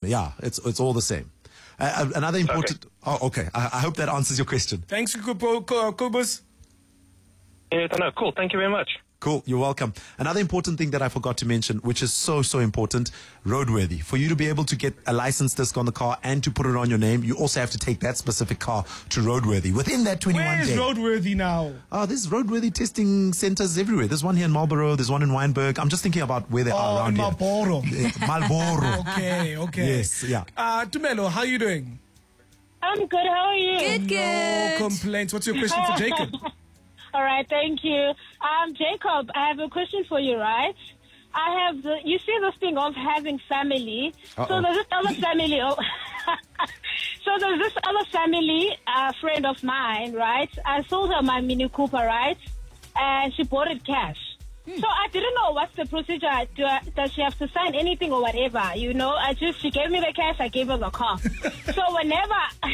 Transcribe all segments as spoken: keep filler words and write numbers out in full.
Yeah, it's it's all the same. Uh, another important... Okay. Oh, okay. I, I hope that answers your question. Thanks, Kobus. Yeah, no, cool. Thank you very much. Cool. You're welcome. Another important thing that I forgot to mention, which is so, so important, roadworthy. For you to be able to get a license disc on the car and to put it on your name, you also have to take that specific car to roadworthy within that twenty-one Where is day. roadworthy now? Oh, there's roadworthy testing centers everywhere. There's one here in Marlborough. There's one in Wynberg. I'm just thinking about where they oh, are around in here. Marlborough. Marlborough. Okay, okay. Yes, yeah. Uh, Tumelo, how are you doing? I'm good. How are you? Good, good. No complaints. What's your question for Jacob? All right, thank you. Um, Jacob, I have a question for you, right? I have the, you see this thing of having family. Uh-oh. So there's this other family. Oh, so there's this other family, a friend of mine, right? I sold her my Mini Cooper, right? And she bought it cash. So I didn't know what's the procedure. Do I, does she have to sign anything or whatever? You know, I just, she gave me the cash, I gave her the car. so whenever,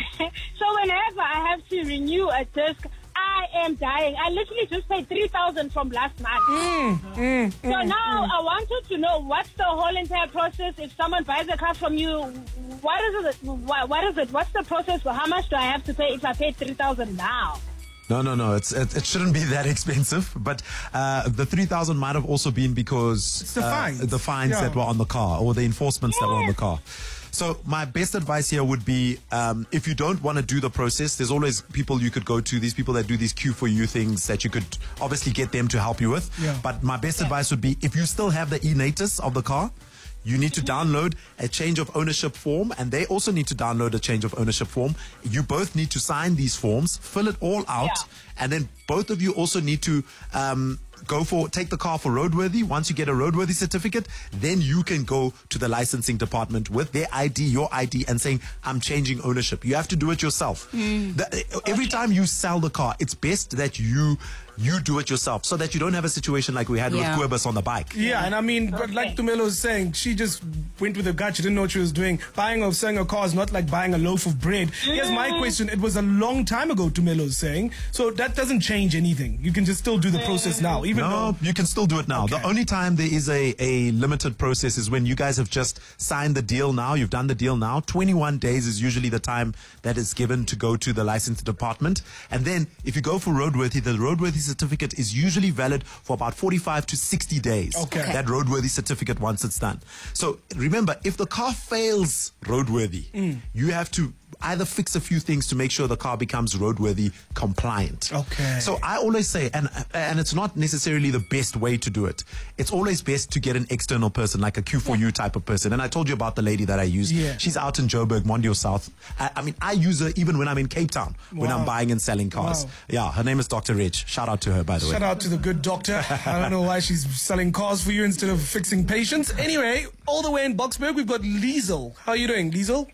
so whenever I have to renew a disc, I am dying. I literally just paid three thousand from last month. Mm, mm, so mm, now mm. I wanted to know what's the whole entire process. If someone buys a car from you, what is it? What, what is it? What's the process? For how much do I have to pay if I pay three thousand now? No, no, no. It's it, it shouldn't be that expensive. But uh, the three thousand might have also been because it's the uh, fines, the fines yeah. that were on the car or the enforcements yes. that were on the car. So my best advice here would be, um, if you don't want to do the process, there's always people you could go to, these people that do these Q for you things that you could obviously get them to help you with. Yeah. But my best yeah. advice would be, if you still have the e-natus of the car, you need to download a change of ownership form, and they also need to download a change of ownership form. You both need to sign these forms, fill it all out, yeah. and then both of you also need to um, go for, take the car for roadworthy. Once you get a roadworthy certificate, then you can go to the licensing department with their I D, your I D, and saying, I'm changing ownership. You have to do it yourself. Mm. The, every time you sell the car, it's best that you you do it yourself so that you don't have a situation like we had yeah. with Kobus on the bike. Yeah, and I mean, okay. like Tumelo was saying, she just went with a gut. She didn't know what she was doing. Buying or selling a car is not like buying a loaf of bread. Here's my question. It was a long time ago, Tumelo is saying. So that doesn't change anything. You can just still do the process now. Even no, though you can still do it now. Okay. The only time there is a, a limited process is when you guys have just signed the deal now. You've done the deal now. twenty-one days is usually the time that is given to go to the licensing department. And then if you go for roadworthy, the roadworthy certificate is usually valid for about forty-five to sixty days. Okay. Okay. That roadworthy certificate once it's done. So remember, if the car fails roadworthy, mm. you have to either fix a few things to make sure the car becomes roadworthy compliant. Okay. So I always say, and and it's not necessarily the best way to do it. It's always best to get an external person, like a Q four U type of person. And I told you about the lady that I use. Yeah. She's out in Joburg, Mondio South. I, I mean, I use her even when I'm in Cape Town, wow. when I'm buying and selling cars. Wow. Yeah, her name is Doctor Reg. Shout out to her, by the Shout way. Shout out to the good doctor. I don't know why she's selling cars for you instead of fixing patients. Anyway, all the way in Boksburg, we've got Liesel. How are you doing, Liesel?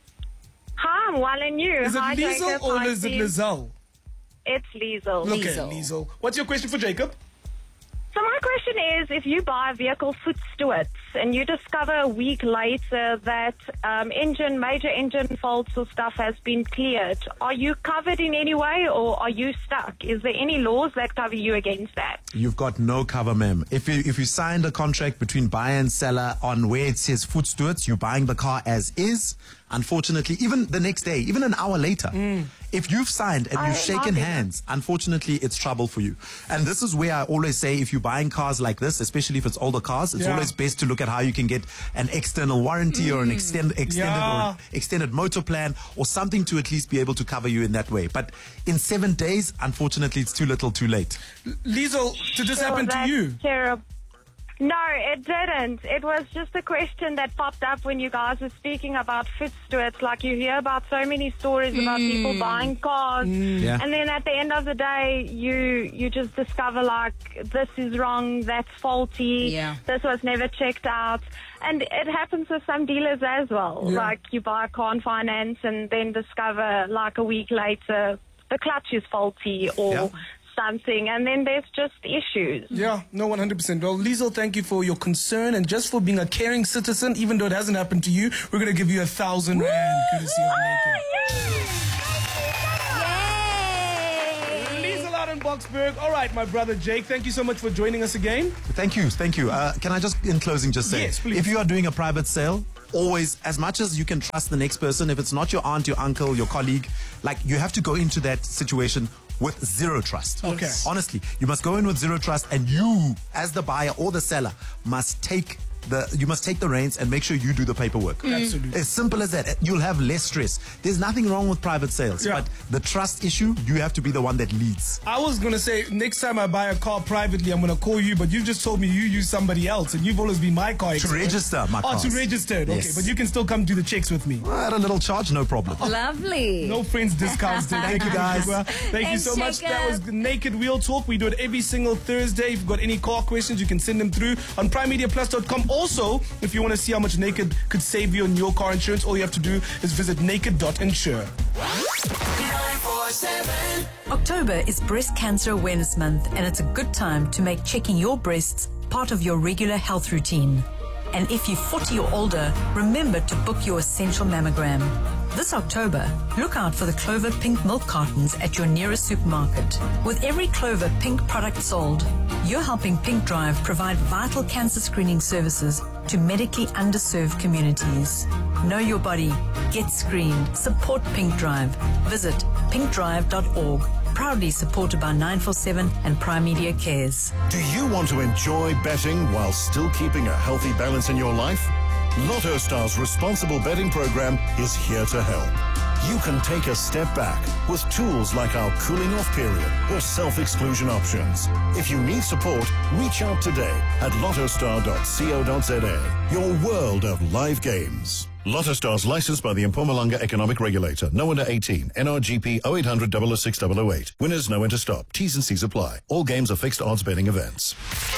Hi, I'm well and you. Is it Hi, Liesel Jacob. or Hi, is it Steve. Liesel? It's Liesel. Okay, Liesel. Liesel. What's your question for Jacob? So my question is, if you buy a vehicle foot stewards and you discover a week later that um, engine, major engine faults or stuff has been cleared, are you covered in any way or are you stuck? Is there any laws that cover you against that? You've got no cover, ma'am. If you if you signed a contract between buyer and seller on where it says foot stewards, you're buying the car as is. Unfortunately, even the next day, even an hour later, mm. if you've signed and you've shaken hands, unfortunately, it's trouble for you. And this is where I always say, if you're buying cars like this, especially if it's older cars, it's yeah. always best to look at how you can get an external warranty mm. or an extend, extended yeah. or extended motor plan or something to at least be able to cover you in that way. But in seven days, unfortunately, it's too little, too late. Liesel, did this oh, happen to you? Terrible. No, it didn't. It was just a question that popped up when you guys were speaking about foot stewards. Like, you hear about so many stories mm. about people buying cars, mm. yeah. and then at the end of the day, you you just discover, like, this is wrong, that's faulty, yeah. this was never checked out. And it happens with some dealers as well. Yeah. Like, you buy a car on finance and then discover, like, a week later, the clutch is faulty or... Yeah. something, and then there's just issues. Yeah, no, one hundred percent. Well, Liesel, thank you for your concern and just for being a caring citizen. Even though it hasn't happened to you, we're going to give you a thousand rand courtesy of Naked. Liesel out in Boksburg. All right, my brother Jake, thank you so much for joining us again. Thank you, thank you. Uh, can I just, in closing, just say, yes, please. if you are doing a private sale, always, as much as you can trust the next person, if it's not your aunt, your uncle, your colleague, like you have to go into that situation with zero trust. Okay. Honestly, you must go in with zero trust, and you, as the buyer or the seller, must take the you must take the reins and make sure you do the paperwork. Mm. Absolutely. As simple as that. You'll have less stress. There's nothing wrong with private sales, Yeah. but the trust issue, you have to be the one that leads. I was going to say, next time I buy a car privately, I'm going to call you, but you've just told me you use somebody else, and you've always been my car To expert. register my Oh, cars. to register. Okay, Yes. but you can still come do the checks with me. At a little charge, no problem. Lovely. No friends discounts. Thank you, guys. Thank you Thanks, so much. Jacob. That was Naked Wheel Talk. We do it every single Thursday. If you've got any car questions, you can send them through on prime media plus dot com. Also, if you want to see how much Naked could save you on your car insurance, all you have to do is visit naked dot insure. October is Breast Cancer Awareness Month, and it's a good time to make checking your breasts part of your regular health routine. And if you're forty or older, remember to book your essential mammogram. This October, look out for the Clover Pink milk cartons at your nearest supermarket. With every Clover Pink product sold, you're helping Pink Drive provide vital cancer screening services to medically underserved communities. Know your body. Get screened. Support Pink Drive. Visit pink drive dot org. Proudly supported by nine four seven and Prime Media Cares. Do you want to enjoy betting while still keeping a healthy balance in your life? Lotto Star's responsible betting program is here to help. You can take a step back with tools like our cooling off period or self-exclusion options. If you need support, reach out today at lotto star dot co dot za. Your world of live games. Lotto Star's licensed by the Mpumalanga Economic Regulator. No under eighteen. N R G P oh eight hundred, double oh six, double oh eight. Winners know when to stop. T's and C's apply. All games are fixed odds betting events.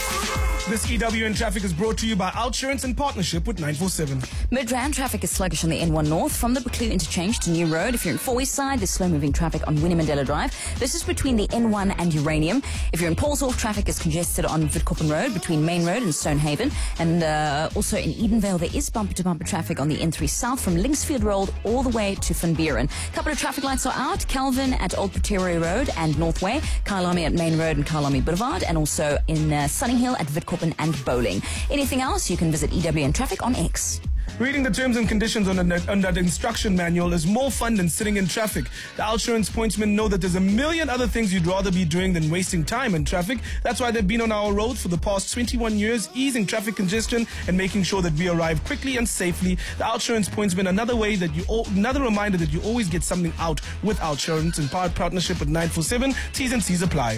This E W N Traffic is brought to you by Outsurance in partnership with nine four seven. Midrand traffic is sluggish on the N one North from the Buccleuch interchange to New Road. If you're in Fourways side, there's slow-moving traffic on Winnie Mandela Drive. This is between the N one and Uranium. If you're in Paulshof, traffic is congested on Witkoppen Road between Main Road and Stonehaven. And uh, also in Edenvale, there is bumper-to-bumper traffic on the N three South from Linksfield Road all the way to Van Buren. A couple of traffic lights are out. Calvin at Old Pretoria Road and Northway. Kyalami at Main Road and Kyalami Boulevard. And also in uh, Sunninghill at Witkoppen and Bowling. Anything else, you can visit E W N Traffic on X. Reading the terms and conditions on, a, on that instruction manual is more fun than sitting in traffic. The Outsurance pointsmen know that there's a million other things you'd rather be doing than wasting time in traffic. That's why they've been on our roads for the past twenty-one years, easing traffic congestion and making sure that we arrive quickly and safely. The Outsurance pointsmen, another way that you, all, another reminder that you always get something out with Outsurance in part partnership with nine four seven. T's and C's apply.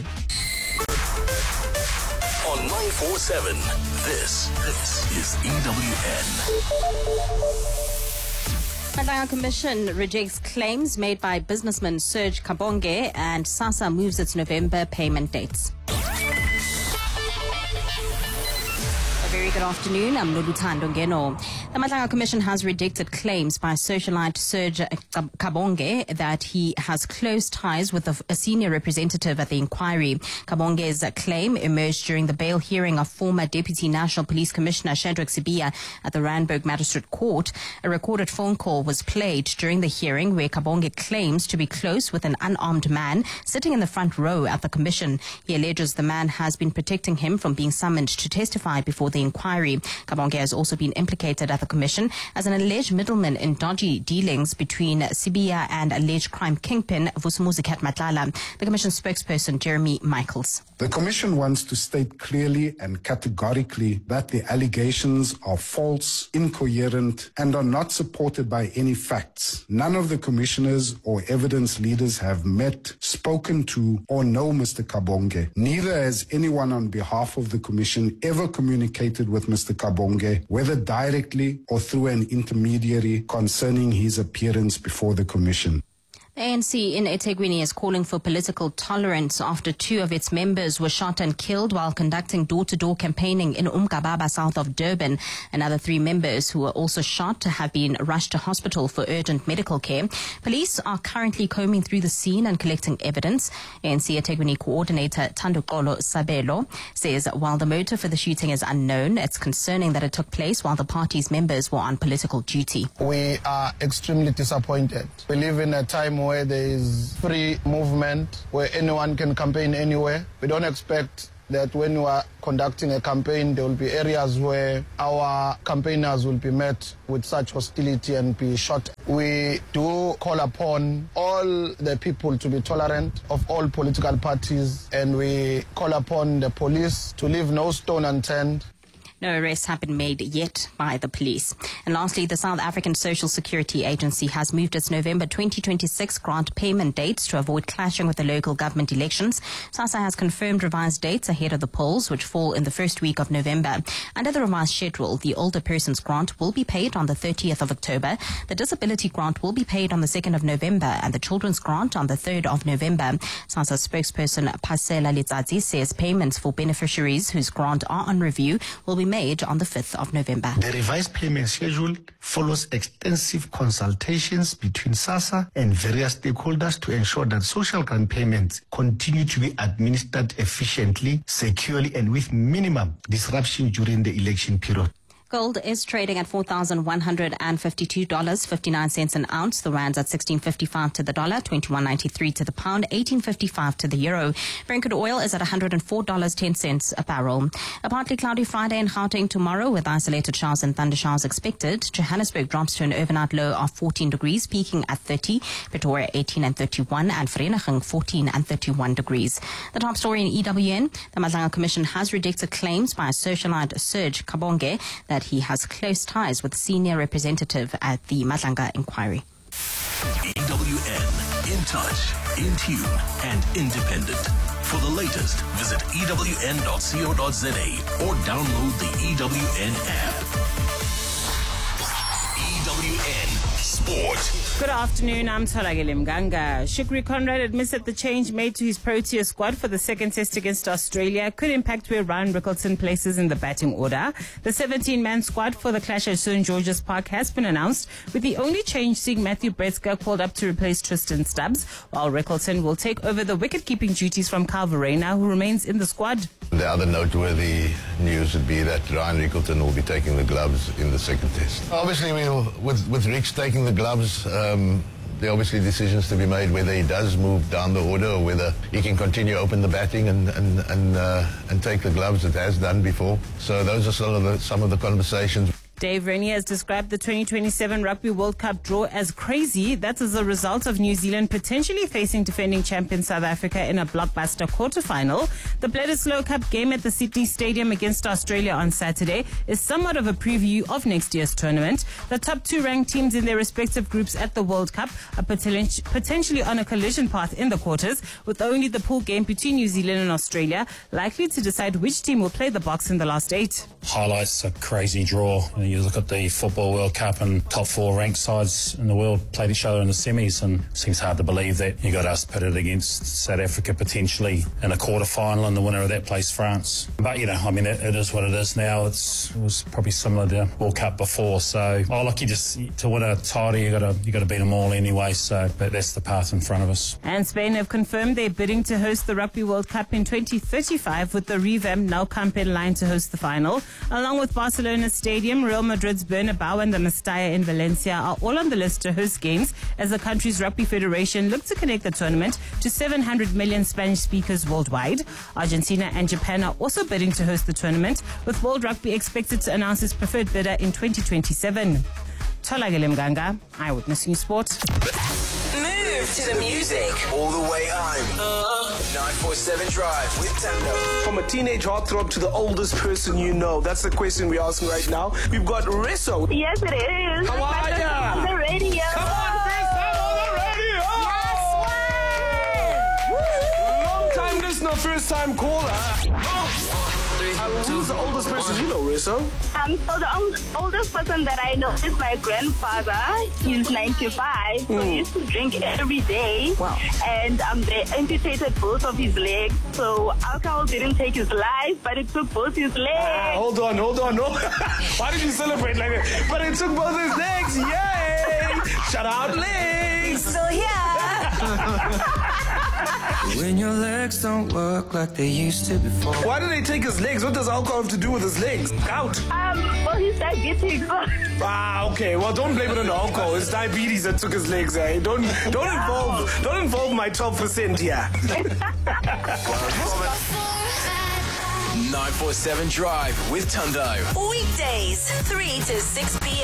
On nine four seven, this, this is E W N. Madanga Commission rejects claims made by businessman Serge Kabonge, and SASSA moves its November payment dates. Very good afternoon. I'm Luluthando Ngeno. The Madanga Commission has rejected claims by socialite Serge Kabonge that he has close ties with a, a senior representative at the inquiry. Kabonge's claim emerged during the bail hearing of former Deputy National Police Commissioner Shadrack Sibiya at the Randburg Magistrate Court. A recorded phone call was played during the hearing where Kabonge claims to be close with an unarmed man sitting in the front row at the commission. He alleges the man has been protecting him from being summoned to testify before the inquiry. Kabonge has also been implicated at the commission as an alleged middleman in dodgy dealings between Sibiya and alleged crime kingpin Vusumuzi Matlala. The commission spokesperson Jeremy Michaels. The commission wants to state clearly and categorically that the allegations are false, incoherent, and are not supported by any facts. None of the commissioners or evidence leaders have met, spoken to, or know Mister Kabonge. Neither has anyone on behalf of the commission ever communicated with Mister Kabonge, whether directly or through an intermediary, concerning his appearance before the commission. The A N C in eThekwini is calling for political tolerance after two of its members were shot and killed while conducting door-to-door campaigning in Umgababa, south of Durban. Another three members who were also shot have been rushed to hospital for urgent medical care. Police are currently combing through the scene and collecting evidence. A N C eThekwini coordinator Thandogolo Sabelo says while the motive for the shooting is unknown, it's concerning that it took place while the party's members were on political duty. We are extremely disappointed. We live in a time where there is free movement, where anyone can campaign anywhere. We don't expect that when we are conducting a campaign, there will be areas where our campaigners will be met with such hostility and be shot. We do call upon all the people to be tolerant of all political parties, and we call upon the police to leave no stone unturned. No arrests have been made yet by the police. And lastly, the South African Social Security Agency has moved its November twenty twenty-six grant payment dates to avoid clashing with the local government elections. SASSA has confirmed revised dates ahead of the polls, which fall in the first week of November. Under the revised schedule, the older person's grant will be paid on the thirtieth of October, the disability grant will be paid on the second of November, and the children's grant on the third of November. SASSA spokesperson Pasela Letsatsi says payments for beneficiaries whose grant are on review will be made on the fifth of November. The revised payment schedule follows extensive consultations between SASSA and various stakeholders to ensure that social grant payments continue to be administered efficiently, securely, and with minimum disruption during the election period. Gold is trading at four thousand one hundred fifty-two dollars and fifty-nine cents an ounce. The rand's at sixteen fifty-five to the dollar, twenty-one ninety-three to the pound, eighteen fifty-five to the euro. Brent crude oil is at one hundred four dollars and ten cents a barrel. A partly cloudy Friday in Gauteng tomorrow with isolated showers and thunder showers expected. Johannesburg drops to an overnight low of fourteen degrees, peaking at thirty. Pretoria eighteen and thirty-one, and Vereeniging fourteen and thirty-one degrees. The top story in E W N, the Madlanga Commission has rejected claims by socialite Serge Kabonge that he has close ties with senior representative at the Madlanga inquiry. E W N, in touch, in tune, and independent. For the latest, visit E W N dot co dot za or download the E W N app. E W N Sport. Good afternoon, I'm Tolagile Mganga. Shukri Conrad admits that the change made to his Protea squad for the second test against Australia could impact where Ryan Rickleton places in the batting order. The seventeen-man squad for the clash at Saint George's Park has been announced, with the only change seeing Matthew Bretzker called up to replace Tristan Stubbs, while Rickleton will take over the wicket-keeping duties from Kyle Verreynne, who remains in the squad. The other noteworthy news would be that Ryan Rickleton will be taking the gloves in the second test. Obviously, we'll, with, with Ricks taking the gloves, um, there are obviously decisions to be made whether he does move down the order or whether he can continue open the batting and and and, uh, and take the gloves it has done before. So those are some of the, some of the conversations. Dave Rennie has described the twenty twenty-seven Rugby World Cup draw as crazy. That's as a result of New Zealand potentially facing defending champion South Africa in a blockbuster quarterfinal. The Bledisloe Cup game at the Sydney Stadium against Australia on Saturday is somewhat of a preview of next year's tournament. The top two ranked teams in their respective groups at the World Cup are poten- potentially on a collision path in the quarters, with only the pool game between New Zealand and Australia likely to decide which team will play the box in the last eight. Highlights a crazy draw. You look at the Football World Cup and top four ranked sides in the world played each other in the semis, and it seems hard to believe that you got us pitted against South Africa potentially in a quarter final, and the winner of that plays France. But you know, I mean, it, it is what it is now. It's, it was probably similar to the World Cup before. So, oh look, you just to win a title, you got to you got to beat them all anyway. So, but that's the path in front of us. And Spain have confirmed they're bidding to host the Rugby World Cup in twenty thirty-five, with the revamped Nou Camp line to host the final, along with Barcelona Stadium, Real Madrid's Bernabeu, and the Mestalla in Valencia are all on the list to host games as the country's rugby federation look to connect the tournament to seven hundred million Spanish speakers worldwide. Argentina and Japan are also bidding to host the tournament, with World Rugby expected to announce its preferred bidder in twenty twenty-seven. Tolagile Mganga, Eyewitness News Sport. Move to the music. All the way home. Uh, nine four seven Drive with Tando. From a teenage heartthrob to the oldest person you know. That's the question we're asking right now. We've got Resso. Yes, it is. How are ya? On the radio. Come on, Resso, on the radio. Yes, long time listener, first time caller. Oh. Uh, who's the oldest person you know, Resso? Um, so the old, oldest person that I know is my grandfather. He's ninety-five, so mm. he used to drink every day. Wow. And um, they amputated both of his legs. So alcohol didn't take his life, but it took both his legs. Uh, hold on, hold on, no. Why did you celebrate like that? But it took both his legs. Yay! Shout out legs. So yeah. When your legs don't work like they used to before. Why did they take his legs? What does alcohol have to do with his legs? Out. Um, well, he's diabetic. Ah, okay. Well, don't blame it on the alcohol. It's diabetes that took his legs. Eh? Don't don't involve don't involve my twelve percent here. nine four seven Drive with Tundo. Weekdays, three to six p.m.